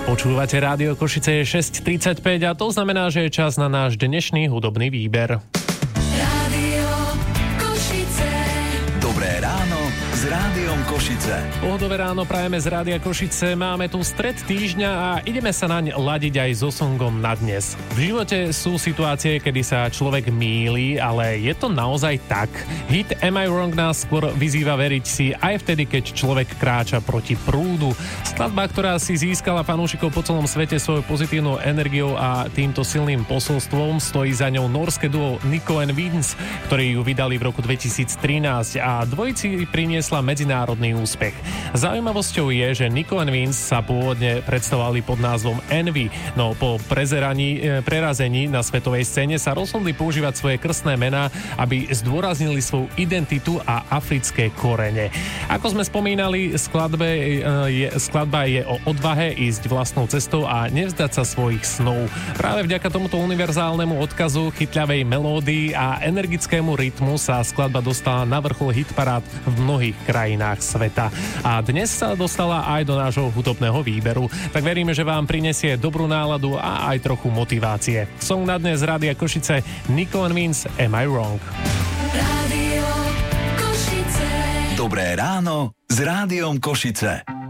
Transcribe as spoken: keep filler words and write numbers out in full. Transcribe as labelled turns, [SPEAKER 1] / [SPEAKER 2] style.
[SPEAKER 1] Počúvate Rádio Košice, je šesť tridsaťpäť a to znamená, že je čas na náš dnešný hudobný výber.
[SPEAKER 2] Rádio Košice.
[SPEAKER 3] Dobré ráno s Rádiom Košice.
[SPEAKER 1] Pohodové ráno prajeme z Rádia Košice. Máme tu stred týždňa a ideme sa naň ladiť aj so songom na dnes. V živote sú situácie, kedy sa človek mýli, ale je to naozaj tak? Hit Am I Wrong nás skôr vyzýva veriť si aj vtedy, keď človek kráča proti prúdu. Skladba, ktorá si získala fanúšikov po celom svete svojou pozitívnou energiou a týmto silným posolstvom, stojí za ňou norské duo Nico and Vince, ktorí ju vydali v roku dvetisíctrinásť a dvojici priniesla medzinárodný úspech. Zaujímavosťou je, že Nico and Vince sa pôvodne predstavovali pod názvom Envy, no po prezeraní, prerazení na svetovej scéne sa rozhodli používať svoje krstné mená, aby zdôraznili svoju identitu a africké korene. Ako sme spomínali, skladbe je, skladba je o odvahe ísť vlastnou cestou a nevzdať sa svojich snov. Práve vďaka tomuto univerzálnemu odkazu, chytľavej melódii a energickému rytmu sa skladba dostala na vrchol hitparád v mnohých krajinách sveta. A dnes sa dostala aj do nášho hudobného výberu. Tak veríme, že vám prinesie dobrú náladu a aj trochu motivácie. Song na dnes z Rádia Košice Nico and Vince Am I Wrong?
[SPEAKER 2] Rádio Košice.
[SPEAKER 3] Dobré ráno s Rádiom Košice.